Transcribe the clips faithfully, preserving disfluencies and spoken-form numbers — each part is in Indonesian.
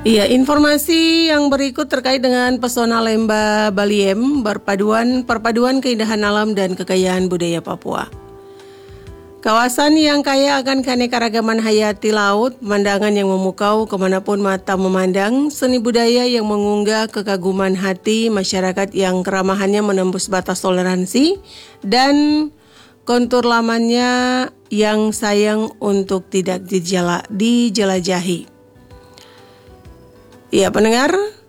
Iya, informasi yang berikut terkait dengan pesona Lembah Baliem, berpaduan perpaduan keindahan alam dan kekayaan budaya Papua. Kawasan yang kaya akan keanekaragaman hayati laut, pemandangan yang memukau kemanapun mata memandang, seni budaya yang mengunggah kekaguman hati, masyarakat yang keramahannya menembus batas toleransi, dan kontur lamanya yang sayang untuk tidak dijala, dijelajahi. Ya pendengar,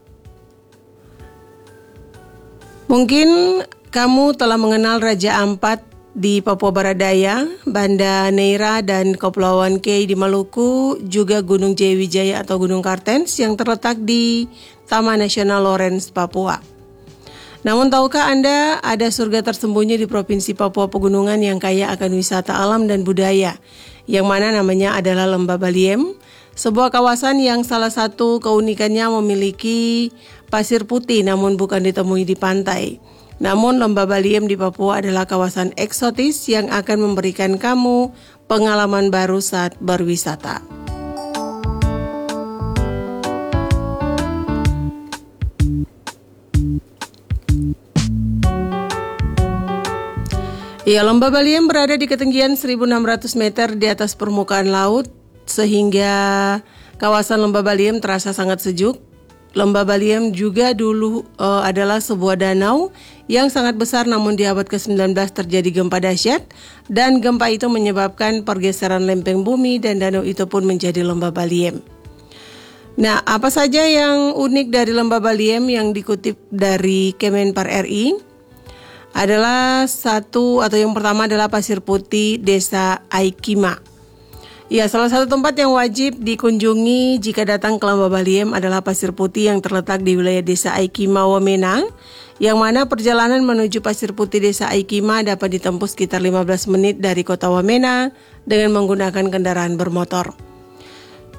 mungkin kamu telah mengenal Raja Ampat di Papua Barat Daya, Banda Neira dan Kepulauan Kei di Maluku, juga Gunung Jayawijaya atau Gunung Kartens yang terletak di Taman Nasional Lawrence, Papua. Namun tahukah Anda ada surga tersembunyi di Provinsi Papua Pegunungan yang kaya akan wisata alam dan budaya, yang mana namanya adalah Lembah Baliem, sebuah kawasan yang salah satu keunikannya memiliki pasir putih namun bukan ditemui di pantai. Namun Lembah Baliem di Papua adalah kawasan eksotis yang akan memberikan kamu pengalaman baru saat berwisata. Ya, Lembah Baliem berada di ketinggian seribu enam ratus meter di atas permukaan laut, sehingga kawasan Lembah Baliem terasa sangat sejuk. Lembah Baliem juga dulu uh, adalah sebuah danau yang sangat besar, namun di abad ke sembilan belas terjadi gempa dahsyat dan gempa itu menyebabkan pergeseran lempeng bumi dan danau itu pun menjadi Lembah Baliem. Nah, apa saja yang unik dari Lembah Baliem yang dikutip dari Kemenpar R I adalah satu atau yang pertama adalah pasir putih Desa Aikima. Ya, salah satu tempat yang wajib dikunjungi jika datang ke Lembah Baliem adalah pasir putih yang terletak di wilayah Desa Aikima Wamena, yang mana perjalanan menuju pasir putih Desa Aikima dapat ditempuh sekitar lima belas menit dari kota Wamena dengan menggunakan kendaraan bermotor.